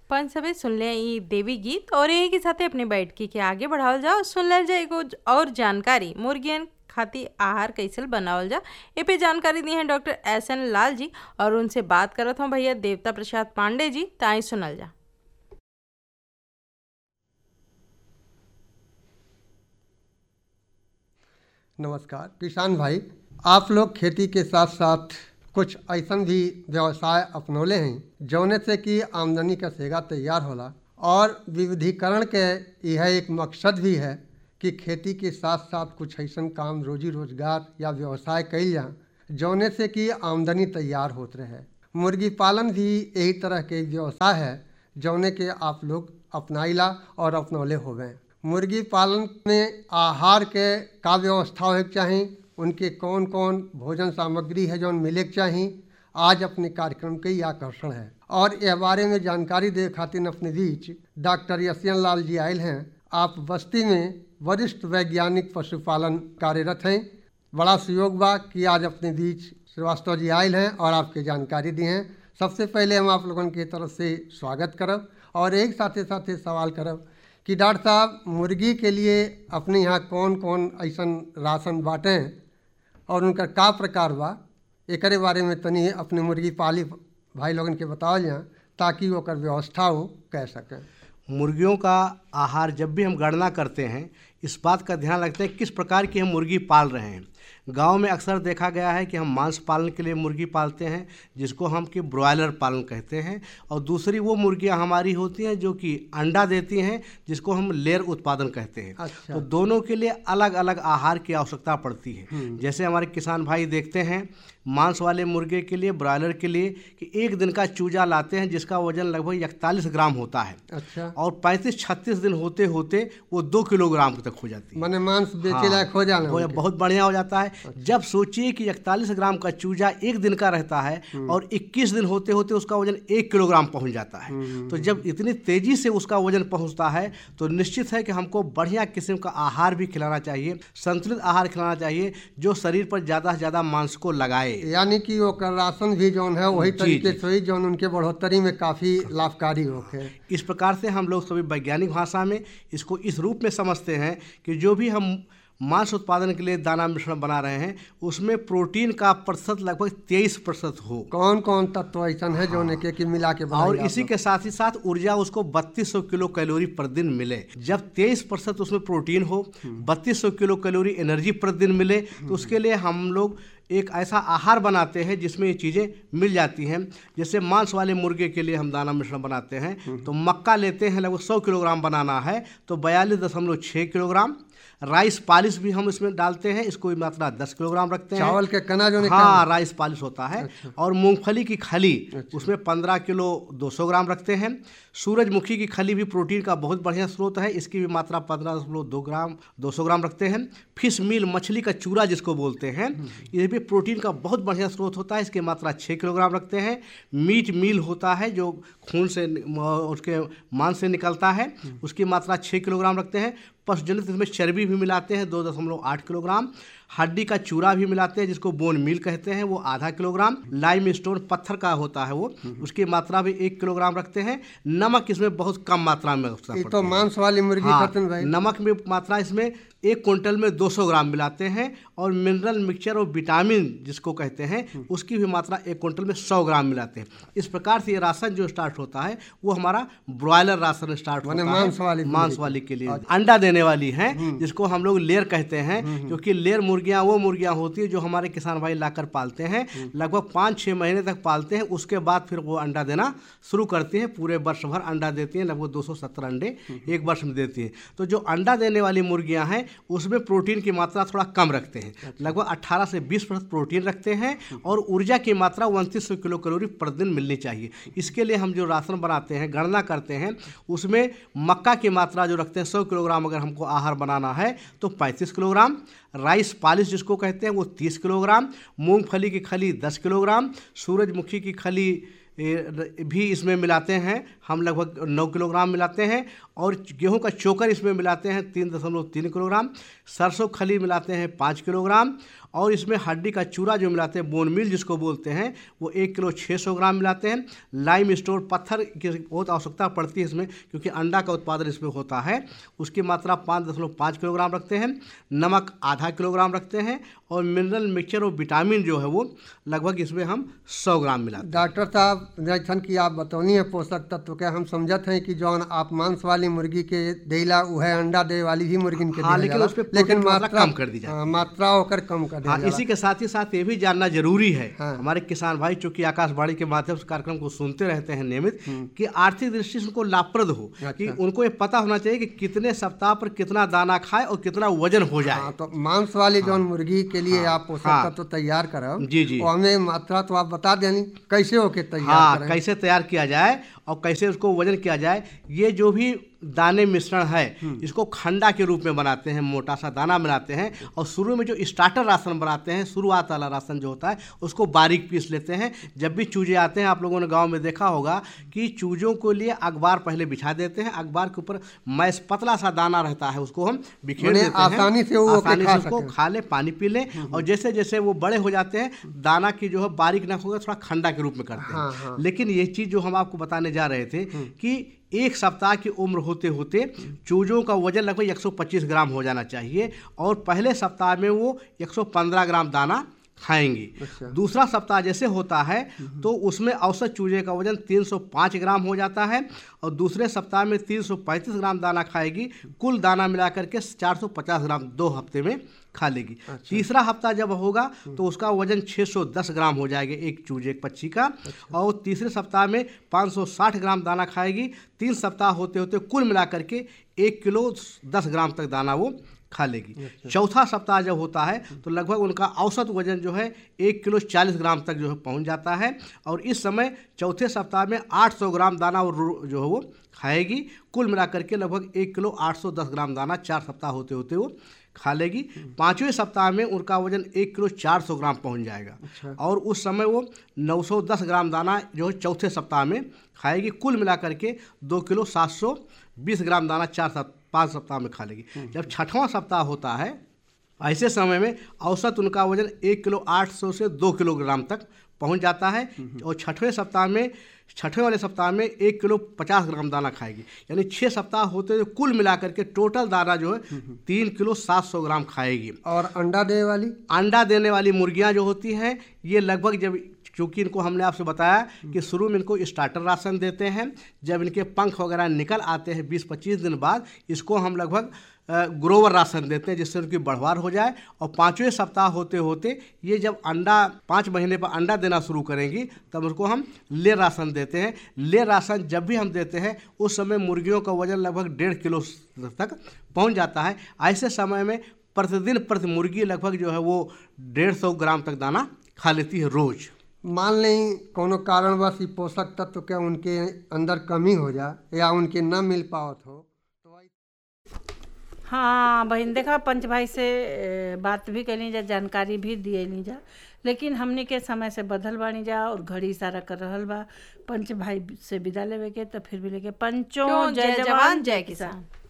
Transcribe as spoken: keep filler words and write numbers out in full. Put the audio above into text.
पंच सभे सुन ले ई देवी गीत और यही के साथे अपने बैठकी के आगे बढ़ावल जाओ। सुन ले जाए एगो और जानकारी मुर्गियन खातिर आहार कैसे बनावल जा। ए पे जानकारी दी है doctor S N Lal ji और उनसे बात करत हूँ भैया देवता प्रसाद पांडे जी। ताई सुनल जा। नमस्कार किसान भाई, आप लोग खेती के साथ साथ कुछ ऐसा भी व्यवसाय अपनौले हैं जौने से कि आमदनी का सेगा तैयार होला और विविधीकरण के यह एक मकसद भी है कि खेती के साथ साथ कुछ ऐसा काम रोजी रोजगार या व्यवसाय कइल जा जौने से कि आमदनी तैयार होत रहे। मुर्गी पालन भी यही तरह के व्यवसाय है जौने के आप लोग अपनाइला और अपनौले होवे। मुर्गी पालन में आहार के का व्यवस्था होके चाहिए, उनके कौन कौन भोजन सामग्री है जो मिले के चाहिए, आज अपने कार्यक्रम के ही आकर्षण है। और इस बारे में जानकारी दे खातिर अपने बीच doctor SN. Lal ji oil हैं। आप बस्ती में वरिष्ठ वैज्ञानिक पशुपालन कार्यरत हैं। बड़ा सहयोग बा कि आज अपने बीच श्रीवास्तव जी आयल हैं और आपके जानकारी दी हैं। सबसे पहले हम आप लोगों की तरफ से स्वागत करब और एक साथे साथे सवाल करब कि डॉक्टर साहब, मुर्गी के लिए अपने यहाँ कौन कौन ऐसा राशन बाटें और उनका का प्रकार बा, एकरे बारे में तनी अपने मुर्गी पाली भाई लोगन के बताओ जाए ताकि ओकर व्यवस्था हो कह सकें। मुर्गियों का आहार जब भी हम गणना करते हैं इस बात का ध्यान रखते हैं किस प्रकार की हम मुर्गी पाल रहे हैं। गांव में अक्सर देखा गया है कि हम मांस पालन के लिए मुर्गी पालते हैं जिसको हम कि ब्रॉयलर पालन कहते हैं, और दूसरी वो मुर्गियां हमारी होती हैं जो कि अंडा देती हैं जिसको हम लेयर उत्पादन कहते हैं। अच्छा। तो दोनों के लिए अलग अलग आहार की आवश्यकता पड़ती है। जैसे हमारे किसान भाई देखते हैं मांस वाले मुर्गे के लिए, ब्रॉयलर के लिए कि एक दिन का चूजा लाते हैं जिसका वजन लगभग इकतालीस ग्राम होता है। अच्छा। और पैंतीस छत्तीस दिन होते होते वो दो किलोग्राम तक हो जाती है, माने मांस बेचे लायक हो जाना, वो बहुत बढ़िया हो जाता है। अच्छा। जब सोचिए कि इकतालीस ग्राम का चूजा एक दिन का रहता है और इक्कीस दिन होते होते उसका वजन एक किलोग्राम पहुंच जाता है, तो जब इतनी तेजी से उसका वजन पहुंचता है तो निश्चित है कि हमको बढ़िया किस्म का आहार भी खिलाना चाहिए, संतुलित आहार खिलाना चाहिए जो शरीर पर ज़्यादा से ज़्यादा मांस को लगाए। यानी कि ओकर राशन भी जौन है वही तरीके से ही जौन उनके बढ़ोतरी में काफ़ी लाभकारी होके। इस प्रकार से हम लोग सभी वैज्ञानिक भाषा में इसको इस रूप में समझते हैं कि जो भी हम मांस उत्पादन के लिए दाना मिश्रण बना रहे हैं उसमें प्रोटीन का प्रतिशत लगभग तेईस प्रतिशत हो। कौन कौन तत्व ऐसा है जो ने के मिला के और इसी के साथ ही साथ ऊर्जा उसको बत्तीस सौ किलो कैलोरी प्रतिदिन मिले। जब तेईस प्रतिशत उसमें प्रोटीन हो, बत्तीस सौ किलो कैलोरी एनर्जी प्रतिदिन मिले, तो उसके लिए हम लोग एक ऐसा आहार बनाते हैं जिसमें ये चीज़ें मिल जाती हैं। जैसे मांस वाले मुर्गे के लिए हम दाना मिश्रण बनाते हैं तो मक्का लेते हैं, लगभग सौ किलोग्राम बनाना है तो बयालीस दशमलव छः किलोग्राम। राइस पालिश भी हम इसमें डालते हैं, इसको मात्रा दस किलोग्राम रखते हैं। चावल के कना जो हाँ राइस पालिश होता है। अच्छा। और मूंगफली की खली, अच्छा, उसमें पंद्रह किलो दो सौ ग्राम रखते हैं। सूरजमुखी की खली भी प्रोटीन का बहुत बढ़िया स्रोत है, इसकी भी मात्रा पंद्रह दशमलव दो ग्राम दो सौ ग्राम रखते हैं। फिश मील, मछली का चूरा जिसको बोलते हैं, ये भी प्रोटीन का बहुत बढ़िया स्रोत होता है, इसकी मात्रा छः किलोग्राम रखते हैं। मीट मील होता है जो खून से उसके मांस से निकलता है, उसकी मात्रा छः किलोग्राम रखते हैं। पशुजनित इसमें चर्बी भी मिलाते हैं दो दशमलव आठ किलोग्राम। हड्डी का चूरा भी मिलाते हैं जिसको बोन मील कहते हैं, वो आधा किलोग्राम। लाइम स्टोन पत्थर का होता है वो, उसकी मात्रा भी एक किलोग्राम रखते हैं। नमक इसमें बहुत कम मात्रा में ये तो मांस वाली मुर्गी। हाँ, भाई। नमक में मात्रा इसमें एक क्विंटल में दो सौ ग्राम मिलाते हैं। और मिनरल मिक्सचर और विटामिन जिसको कहते हैं उसकी भी मात्रा एक क्विंटल में सौ ग्राम मिलाते हैं। इस प्रकार से ये राशन जो स्टार्ट होता है वो हमारा ब्रॉयलर राशन स्टार्ट होता है, मांस वाली मांस वाली के लिए। अंडा देने वाली हैं जिसको हम लोग लेयर कहते हैं, क्योंकि लेयर मुर्गियां वो मुर्गियां होती है जो हमारे किसान भाई लाकर पालते हैं, लगभग पाँच छः महीने तक पालते हैं, उसके बाद फिर वो अंडा देना शुरू करती हैं। पूरे वर्ष भर अंडा देती हैं, लगभग दो सौ सत्तर अंडे एक वर्ष में देती हैं। तो जो अंडा देने वाली मुर्गियां हैं उसमें प्रोटीन की मात्रा थोड़ा कम रखते हैं, लगभग अठारह से बीस प्रतिशत प्रोटीन रखते हैं। और ऊर्जा की मात्रा उनतीस सौ किलो कैलोरी प्रतिदिन मिलनी चाहिए। इसके लिए हम जो राशन बनाते हैं, गणना करते हैं, उसमें मक्का की मात्रा जो रखते हैं सौ किलोग्राम अगर हमको आहार बनाना है तो पैंतीस किलोग्राम। राइस पालिश जिसको कहते हैं वो तीस किलोग्राम। मूंगफली की खली दस किलोग्राम। सूरजमुखी की खली भी इसमें मिलाते हैं हम, लगभग नौ किलोग्राम मिलाते हैं। और गेहूं का चोकर इसमें मिलाते हैं तीन दशमलव तीन किलोग्राम। सरसों खली मिलाते हैं पाँच किलोग्राम। और इसमें हड्डी का चूरा जो मिलाते हैं, बोन मील जिसको बोलते हैं, वो एक किलो छः सौ ग्राम मिलाते हैं। लाइम स्टोन पत्थर की बहुत आवश्यकता पड़ती है इसमें, क्योंकि अंडा का उत्पादन इसमें होता है। उसकी मात्रा पाँच दशमलव पाँच किलोग्राम रखते हैं। नमक आधा किलोग्राम रखते हैं और मिनरल मिक्सचर और विटामिन जो है वो लगभग इसमें हम सौ ग्राम मिलाते हैं। डॉक्टर साहब जैसन कि आप बतौनी है पोषक तत्व के, हम समझत हैं कि जौन आप मांस वाली मुर्गी के देला वह अंडा दे वाली भी मुर्गी के हाँ, देला लेकिन जाला, उस पे लेकिन प्रोटीन मात्रा मात्रा कम कर दी जाती है। हाँ, मात्रा होकर कम कर दी हाँ, जाला। इसी के साथ ही साथ ये भी जानना जरूरी है हाँ। हमारे किसान भाई चूंकि आकाशवाणी के माध्यम से कार्यक्रम को सुनते रहते हैं नियमित, कि आर्थिक दृष्टि से उनको लाभप्रद हो, कि उनको ये पता होना चाहिए कि कितने सप्ताह पर कितना दाना खाए और कितना वजन हो जाए। हाँ, तो मांस वाली जौन मुर्गी के लिए आप पोषक हाँ। तत्व तैयार करो, जी जी, और हमें मात्रा तो आप बता देनी कैसे होके तैयार हाँ, करें। कैसे तैयार किया जाए और कैसे उसको वजन किया जाए। ये जो भी दाने मिश्रण है इसको खंडा के रूप में बनाते हैं, मोटा सा दाना बनाते हैं, और शुरू में जो स्टार्टर राशन बनाते हैं, शुरुआत वाला राशन जो होता है उसको बारीक पीस लेते हैं। जब भी चूजे आते हैं, आप लोगों ने गांव में देखा होगा कि चूजों के लिए अखबार पहले बिछा देते हैं, अखबार के ऊपर मैस पतला सा दाना रहता है, उसको हम बिखेर देते हैं, आसानी से वो आसानी खा से उसको सकें। खा ले, पानी पी लें। और जैसे जैसे वो बड़े हो जाते हैं, दाना की जो है बारीक न होगा, थोड़ा खंडा के रूप में करते हैं। हाँ, हाँ। लेकिन ये चीज़ जो हम आपको बताने जा रहे थे कि एक सप्ताह की उम्र होते होते चूजों का वजन लगभग एक सौ पच्चीस ग्राम हो जाना चाहिए, और पहले सप्ताह में वो एक सौ पंद्रह ग्राम दाना खाएंगी। अच्छा। दूसरा सप्ताह जैसे होता है तो उसमें औसत चूजे का वजन तीन सौ पाँच ग्राम हो जाता है, और दूसरे सप्ताह में तीन सौ पैंतीस ग्राम दाना खाएगी। कुल दाना मिलाकर के चार सौ पचास ग्राम दो हफ्ते में खा लेगी। अच्छा। तीसरा हफ्ता जब होगा तो उसका वजन छह सौ दस ग्राम हो जाएगा एक चूजे एक पक्षी का। अच्छा। और तीसरे सप्ताह में पाँच सौ साठ ग्राम दाना खाएगी। तीन सप्ताह होते होते कुल मिलाकर के एक किलो दस ग्राम तक दाना वो खा लेगी। अच्छा। चौथा सप्ताह जब होता है तो लगभग उनका औसत वजन जो है एक किलो चालीस ग्राम तक जो है पहुंच जाता है, और इस समय चौथे सप्ताह में आठ सौ ग्राम दाना और जो है वो खाएगी। कुल मिलाकर के लगभग एक किलो आठ सौ दस ग्राम दाना चार सप्ताह होते होते वो खा लेगी। पाँचवें सप्ताह में उनका वजन एक किलो चार सौ ग्राम पहुंच जाएगा। अच्छा। और उस समय वो नौ सौ दस ग्राम दाना जो है चौथे सप्ताह में खाएगी। कुल मिलाकर के दो किलो सात सौ बीस ग्राम दाना चार सप्ताह पाँच सप्ताह में खा लेगी। जब छठवां सप्ताह होता है, ऐसे समय में औसत उनका वजन एक किलो आठ सौ से दो किलोग्राम तक पहुंच जाता है, और छठवें सप्ताह में छठवें वाले सप्ताह में एक किलो पचास ग्राम दाना खाएगी। यानी छः सप्ताह होते हुए कुल मिलाकर के टोटल दाना जो है तीन किलो सात सौ ग्राम खाएगी। और अंडा देने वाली अंडा देने वाली मुर्गियां जो होती हैं, ये लगभग जब क्योंकि इनको हमने आपसे बताया कि शुरू में इनको स्टार्टर राशन देते हैं, जब इनके पंख वगैरह निकल आते हैं बीस पच्चीस दिन बाद, इसको हम लगभग ग्रोवर राशन देते हैं जिससे उनकी बढ़वार हो जाए। और पाँचवें सप्ताह होते होते ये जब अंडा पाँच महीने पर अंडा देना शुरू करेंगी तब उसको हम ले राशन देते हैं। ले राशन जब भी हम देते हैं उस समय मुर्गियों का वजन लगभग डेढ़ किलो तक पहुंच जाता है। ऐसे समय में प्रतिदिन प्रति मुर्गी लगभग जो है वो डेढ़ सौ ग्राम तक दाना खा लेती है रोज़। मान लें कोनो कारणवश ई पोषक तत्व के उनके अंदर कमी हो जाए या उनके न मिल पावत हो तो हाँ बहन, देखा पंच भाई से बात भी कैली जा, जानकारी भी दिए जा, लेकिन हमने के समय से बदल बानी जा और घड़ी इशारा कर रहल बा। पंच भाई से विदा लेवे के तो फिर भी लेके पंचों जय जवान जय किसान।